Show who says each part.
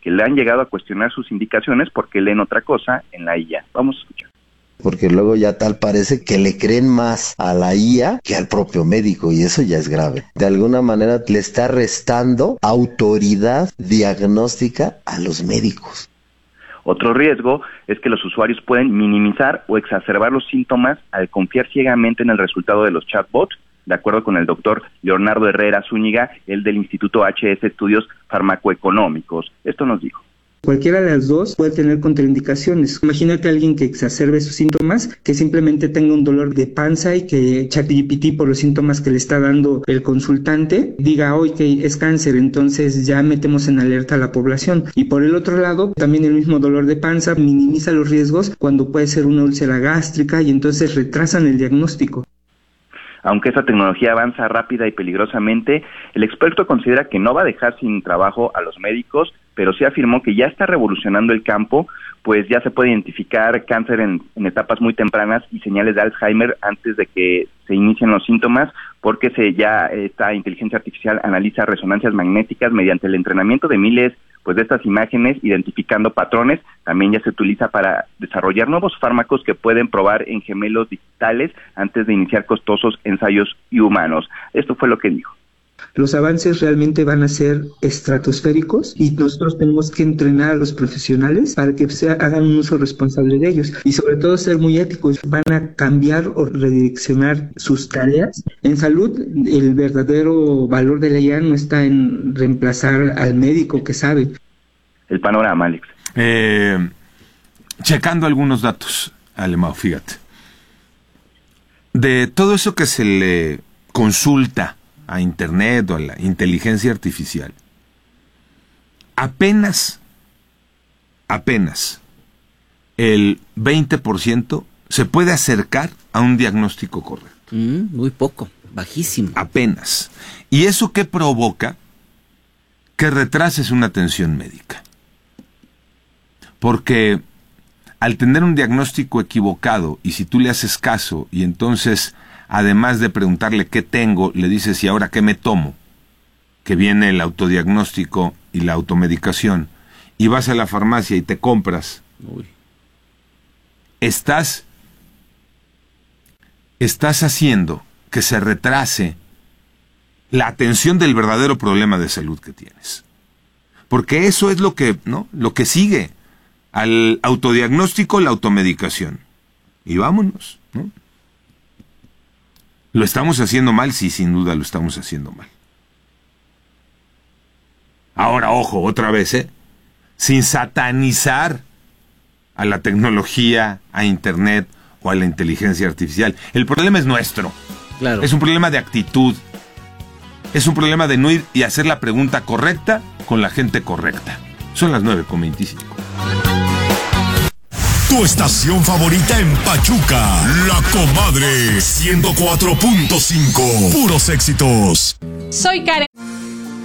Speaker 1: que le han llegado a cuestionar sus indicaciones porque leen otra cosa en la IA. Vamos a escuchar.
Speaker 2: Porque luego ya tal parece que le creen más a la IA que al propio médico, y eso ya es grave. De alguna manera le está restando autoridad diagnóstica a los médicos.
Speaker 1: Otro riesgo es que los usuarios pueden minimizar o exacerbar los síntomas al confiar ciegamente en el resultado de los chatbots, de acuerdo con el doctor Leonardo Herrera Zúñiga, el del Instituto HS Estudios Farmacoeconómicos. Esto nos dijo.
Speaker 3: Cualquiera de las dos puede tener contraindicaciones. Imagínate a alguien que exacerbe sus síntomas, que simplemente tenga un dolor de panza y que ChatGPT, por los síntomas que le está dando el consultante, diga hoy que es cáncer, entonces ya metemos en alerta a la población. Y por el otro lado, también el mismo dolor de panza minimiza los riesgos cuando puede ser una úlcera gástrica y entonces retrasan el diagnóstico.
Speaker 1: Aunque esta tecnología avanza rápida y peligrosamente, el experto considera que no va a dejar sin trabajo a los médicos, pero sí afirmó que ya está revolucionando el campo, pues ya se puede identificar cáncer en etapas muy tempranas y señales de Alzheimer antes de que se inicien los síntomas, porque esta inteligencia artificial analiza resonancias magnéticas mediante el entrenamiento de miles de estas imágenes, identificando patrones. También ya se utiliza para desarrollar nuevos fármacos que pueden probar en gemelos digitales antes de iniciar costosos ensayos humanos. Esto fue lo que dijo.
Speaker 3: Los avances realmente van a ser estratosféricos y nosotros tenemos que entrenar a los profesionales para que hagan un uso responsable de ellos y sobre todo ser muy éticos. Van a cambiar o redireccionar sus tareas. En salud, el verdadero valor de la IA no está en reemplazar al médico que sabe.
Speaker 1: El panorama, Alex.
Speaker 4: Checando algunos datos, Alemão, fíjate. De todo eso que se le consulta a Internet o a la inteligencia artificial, apenas el 20% se puede acercar a un diagnóstico correcto.
Speaker 5: Muy poco, bajísimo.
Speaker 4: Apenas. ¿Y eso qué provoca? Que retrases una atención médica. Porque al tener un diagnóstico equivocado, y si tú le haces caso, y entonces, además de preguntarle qué tengo, le dices, ¿y ahora qué me tomo? Que viene el autodiagnóstico y la automedicación, y vas a la farmacia y te compras. Estás haciendo que se retrase la atención del verdadero problema de salud que tienes. Porque eso es lo que sigue al autodiagnóstico, la automedicación. Y vámonos, ¿no? ¿Lo estamos haciendo mal? Sí, sin duda lo estamos haciendo mal. Ahora, ojo, otra vez, sin satanizar a la tecnología, a Internet o a la inteligencia artificial. El problema es nuestro.
Speaker 5: Claro.
Speaker 4: Es un problema de actitud. Es un problema de no ir y hacer la pregunta correcta con la gente correcta. Son las 9:25.
Speaker 6: Tu estación favorita en Pachuca, La Comadre 104.5. Puros éxitos.
Speaker 7: Soy Karen